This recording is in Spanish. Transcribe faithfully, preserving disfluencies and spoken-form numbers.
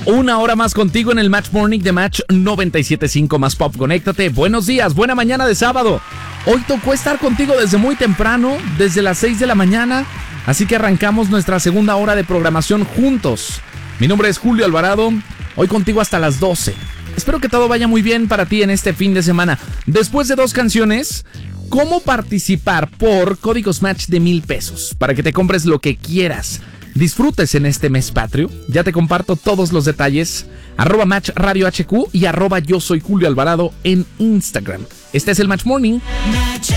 Una hora más contigo en el Match Morning de Match noventa y siete punto cinco más Pop. Conéctate. Buenos días, buena mañana de sábado. Hoy tocó estar contigo desde muy temprano, desde las seis de la mañana. Así que arrancamos nuestra segunda hora de programación juntos. Mi nombre es Julio Alvarado. Hoy contigo hasta las doce. Espero que todo vaya muy bien para ti en este fin de semana. Después de dos canciones, ¿cómo participar por códigos Match de mil pesos? Para que te compres lo que quieras. Disfrutes en este mes patrio. Ya te comparto todos los detalles. Arroba Match Radio H Q y arroba Yo Soy Julio Alvarado en Instagram. Este es el Match Morning.